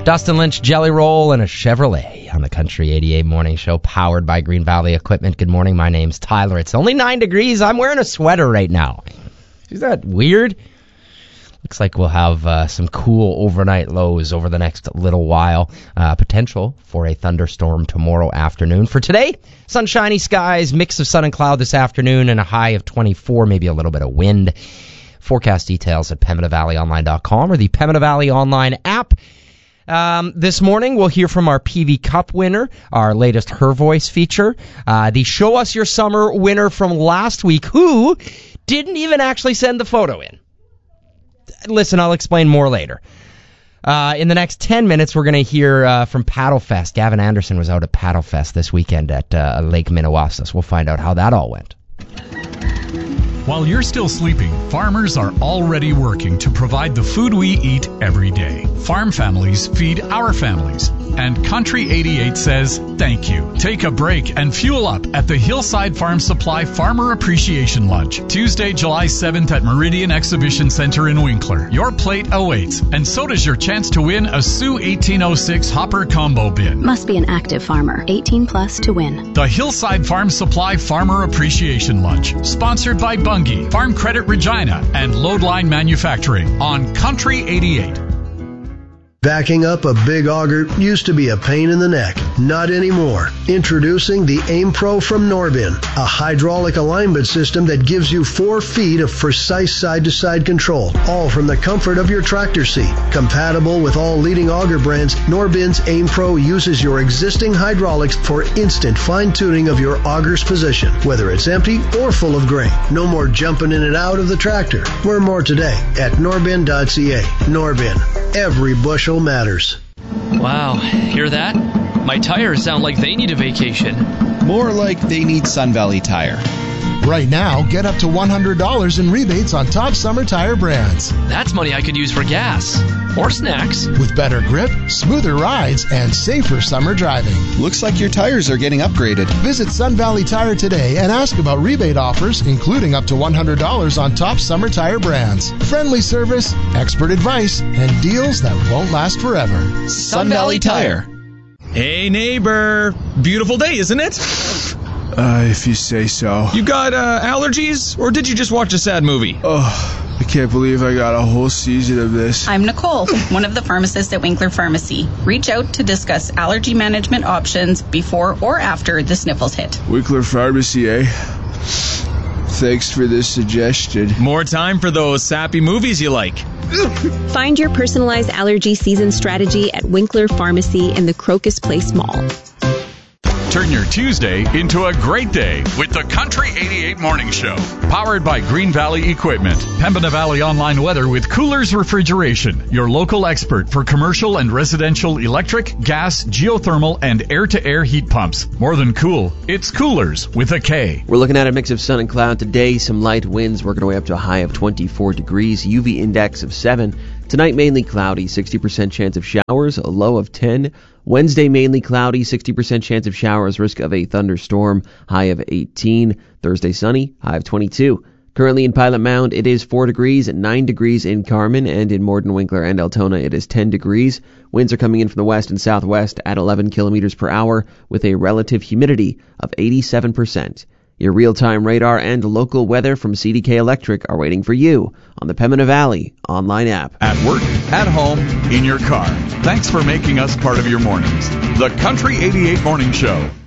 Dustin Lynch, Jelly Roll, and a Chevrolet on the Country 88 Morning Show, powered by Green Valley Equipment. Good morning, my name's Tyler. It's only 9 degrees. I'm wearing a sweater right now. Is that weird? Looks like we'll have some cool overnight lows over the next little while. Potential for a thunderstorm tomorrow afternoon. For today, sunshiny skies, mix of sun and cloud this afternoon, and a high of 24, maybe a little bit of wind. Forecast details at PembinaValleyOnline.com or the Pembina Valley Online app. This morning, we'll hear from our PV Cup winner, our latest Her Voice feature, the Show Us Your Summer winner from last week, who didn't even actually send the photo in. Listen, I'll explain more later. In the next 10 minutes, we're going to hear from Paddlefest. Gavin Anderson was out at Paddlefest this weekend at Lake Minnewaska, so we'll find out how that all went. While you're still sleeping, farmers are already working to provide the food we eat every day. Farm families feed our families. And Country 88 says thank you. Take a break and fuel up at the Hillside Farm Supply Farmer Appreciation Lunch, Tuesday, July 7th at Meridian Exhibition Center in Winkler. Your plate awaits, and so does your chance to win a Sioux 1806 Hopper Combo Bin. Must be an active farmer, 18 plus to win. The Hillside Farm Supply Farmer Appreciation Lunch, sponsored by Bunge, Farm Credit Regina, and Loadline Manufacturing on Country 88. Backing up a big auger used to be a pain in the neck. Not anymore. Introducing the Aim Pro from Norbin, a hydraulic alignment system that gives you 4 feet of precise side-to-side control, all from the comfort of your tractor seat. Compatible with all leading auger brands, Norbin's Aim Pro uses your existing hydraulics for instant fine-tuning of your auger's position, whether it's empty or full of grain. No more jumping in and out of the tractor. Learn more today at norbin.ca. Norbin. Every bushel matters. Wow, hear that? My tires sound like they need a vacation. More like they need Sun Valley Tire. Right now, get up to $100 in rebates on top summer tire brands. That's money I could use for gas or snacks. With better grip, smoother rides, and safer summer driving. Looks like your tires are getting upgraded. Visit Sun Valley Tire today and ask about rebate offers, including up to $100 on top summer tire brands. Friendly service, expert advice, and deals that won't last forever. Sun Valley Tire. Hey, neighbor. Beautiful day, isn't it? If you say so. You got allergies, or did you just watch a sad movie? Oh, I can't believe I got a whole season of this. I'm Nicole, one of the pharmacists at Winkler Pharmacy. Reach out to discuss allergy management options before or after the sniffles hit. Winkler Pharmacy, eh? Thanks for this suggestion. More time for those sappy movies you like. Find your personalized allergy season strategy at Winkler Pharmacy in the Crocus Place Mall. Turn your Tuesday into a great day with the Country 88 Morning Show. Powered by Green Valley Equipment. Pembina Valley Online Weather with Coolers Refrigeration. Your local expert for commercial and residential electric, gas, geothermal, and air-to-air heat pumps. More than cool, it's Coolers with a K. We're looking at a mix of sun and cloud today. Some light winds working our way up to a high of 24 degrees. UV index of 7. Tonight, mainly cloudy, 60% chance of showers, a low of 10. Wednesday, mainly cloudy, 60% chance of showers, risk of a thunderstorm, high of 18. Thursday, sunny, high of 22. Currently in Pilot Mound, it is 4 degrees, 9 degrees in Carmen, and in Morden, Winkler, and Altona, it is 10 degrees. Winds are coming in from the west and southwest at 11 kilometers per hour with a relative humidity of 87%. Your real-time radar and local weather from CDK Electric are waiting for you on the Pembina Valley Online app. At work, at home, in your car. Thanks for making us part of your mornings. The Country 88 Morning Show.